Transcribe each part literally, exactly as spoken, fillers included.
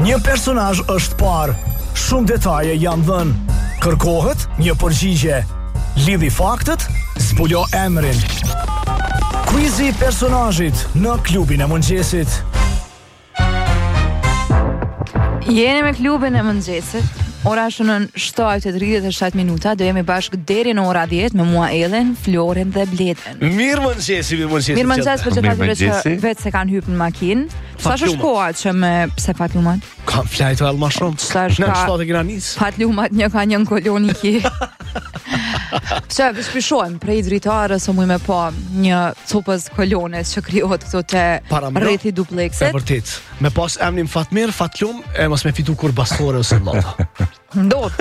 Një personazh është parë, shumë detaje janë dhënë. Kërkohet një përgjigje. Lidhi faktet, zbulo emrin. Quizi i personazhit në klubin e mëngjesit. Jeni me klubin e mëngjesit. Ora është në shtatë e tridhjet e shtatë minuta. Do jemi bashkë deri në ora dhjetë me mua Ellen, Floren dhe Bleden. Mirë mëngjesi, mirë mëngjesi. Mirë mëngjes për gjithë atyre që vetë se kanë hyrë në makinë. Sa është koha që me pse fatlumat? Kam flajtur edhe më shumë. Në shtatë e kena nis. Fatlumat një ka një koloni ki. Pse shpishojmë prej dritarës o muj me pa një copës kolones që krijohet këto te rrethi dupleksit. E vërtet. Me pas emrin Fatmir, Fatlum, e mos me fitu kur bastore ose llota. Ndot.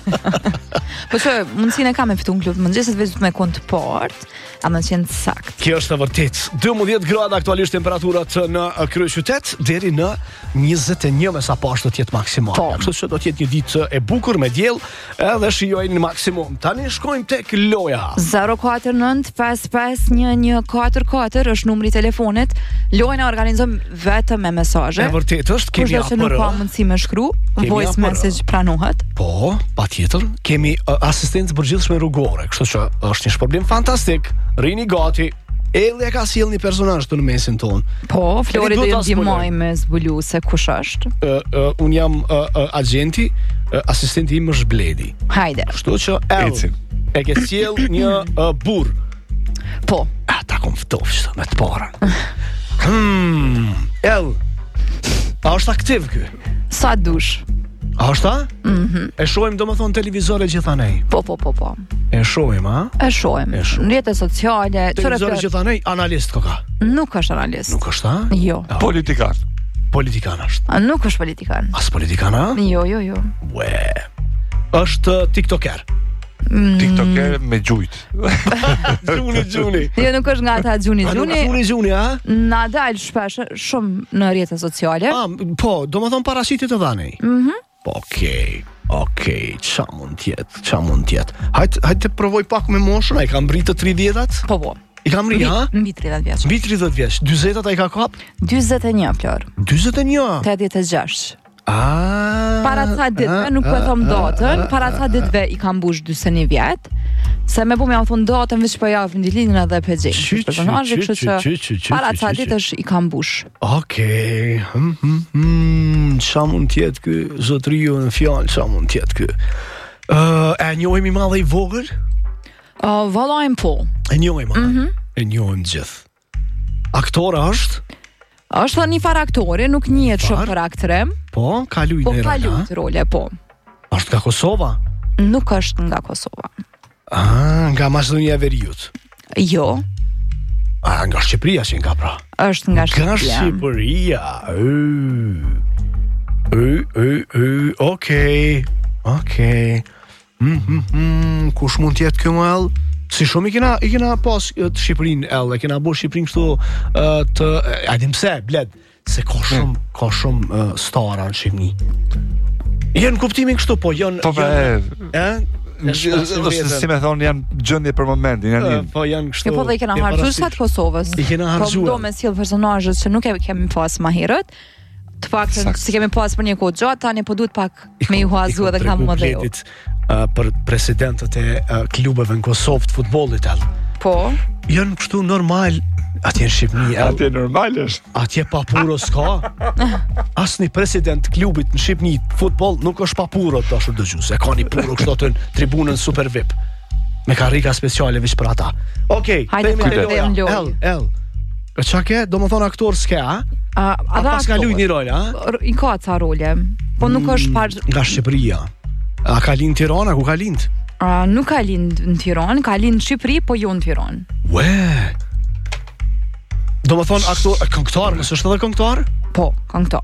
Po që mundësinë e kam me fitu në klub mëngjesit vetë me kont port, a më qenë sakt. Kjo është e vërtet. dymbëdhjetë gradë aktualisht temperaturat në kryeqytet deri në njëzet e një me sa pas do të jetë maksimale. Po. Kështu që do të jetë një ditë e bukur me diell, edhe shijojnë në maksimum. Tani shkojmë tek loja. zero katër nënt pesë pesë një një katër katër është numri i telefonit. Lojën e organizojmë vetëm me mesazhe. E vërtet është, kemi Kushdo që nuk ka mundësi me shkru, Kemi voice A P R. message pranohet. Po, patjetër, kemi uh, asistencë përgjithshme rrugore, kështu që është një shpërblim fantastik. Rini gati. Elli e ka sjell një personazh të në mesin ton. Po, Flori Keni do duhet ju ta ndihmoj me zbulu se kush është. Uh, uh, un jam uh, uh, agenti, uh, asistenti im është Bledi. Hajde. Kështu që Elli e ke sjell një uh, burr. Po. A ta kom ftofsh me të parën. Hmm, El. A është aktiv ky? Sa dush. A është ta? Mhm. E shohim domethënë televizore gjithanej. Po, po, po, po. E shohim, a? E shohim. E shohim. Në rrjetet sociale, Televizore gjithanej, analist ko ka. Nuk është analist. Nuk është ta? Jo. Politikan. Politikan është. A, nuk është politikan. As politikan, a? Jo, jo, jo. Ue. Është uh, tiktoker. TikToker me gjujt. Gjuni, gjuni. Jo, nuk është nga ata gjuni, A nuk gjuni. është gjuni, gjuni, a? Na dal shpesh shumë në rrjetet sociale. A, po, do më thonë parasitit të dhanej. Mhm. Okej, okej, qa mund tjetë, qa mund tjetë. Hajtë, hajtë të provoj pak me moshën, a i kam rritë të tridhjetat? Po, po. I kam rritë, ha? Mbi tridhjetë vjeç. Mbi tridhjetë vjeç, dyzetat a i ka kap? dyzet e një, Flor. dyzet e një? tetëdhjetë e gjashtë. Ah, Para ca ditëve, nuk po e them datën, para ca ditëve i kam mbush dyzet e një vjet. Se me po më thon datën veç po javën ditën edhe P G. Qy, qy, Personazhi, qy, kështu qy, qy, që qy, para qy, ca qy, qy. ditësh i kam mbush. Okej, hm, hm, hm, qa mund tjetë ky, zotriu në fjallë, qa mund tjetë ky. Uh, e njohim i madhe i vogël? Uh, Vallajm po. E njohim, a? Mhm. E njohim gjithë. Aktora është? Është një far aktori, nuk njihet Far? shumë për aktrim, Po, ka luj po në ka rana. luajtur role, po. Është nga Kosova? Nuk është nga Kosova. Ah, nga Maqedonia e Veriut. Jo, Ah, nga Shqipëria që nga pra. është nga Nga Shqipëria. Shqipëria. Ë, ë, ë, okej. Okej. Mm, mm, mm, kush mund tjetë kjo mëll? Si shumë i kena, i kena pas uh, të Shqipërinë, El, e kena bo Shqipërinë kështu uh, të... A dim pse, bled, se ka shumë, ka shumë uh, stara në Shqipëni. Jënë kuptimin kështu, po jënë... Po pra, jënë- e, E shpasin ose vetën. si me thonë janë gjendje për momentin, janë Uh, një. po janë kështu... Jo, po dhe i kena e harxuar parasysh. sa të Kosovës. I kena Po harxuar. do me sjell personazhet që nuk e kemi pas më herët. Të paktën Sakt. si kemi pas për një kohë gjatë, tani po duhet pak I me kom- i huazu i kom edhe nga tregu modelu. Bledit, uh, për presidentët e uh, klubeve në Kosovë të futbollit, El. Po. Janë kështu normal, atje në Shqipëni, El. Atje normal është. Atje papuro s'ka. Asni president klubit në Shqipëni futboll nuk është papuro të dashur dëgjues. E ka një puro kështu atë në tribunën Super V I P. Me karrika speciale veç për ata. Okej, Hajde, themi ka te të them loja. lojë. El, El. Qa ke? Do më thonë aktor s'ke, a? A, A dha pas ka aktor. luj një rol, a? R- I ka ca role, po nuk është par... Nga Shqipëria. A ka lind Tirana, ku ka lind? A, nuk ka lind në Tiranë, ka lind në Shqipëri, po jo në Tiranë. Ue. Do më thonë aktor, këngëtar, nësë është edhe këngëtar? Po, këngëtar.